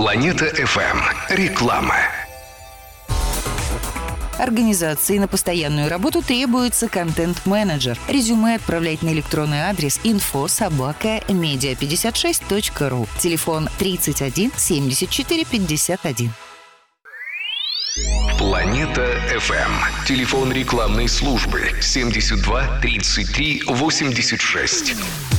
Планета FM. Реклама. Организации на постоянную работу требуется контент-менеджер. Резюме отправлять на электронный адрес info@media56.ru. Телефон 31 74 51. Планета FM. Телефон рекламной службы 72 33 86.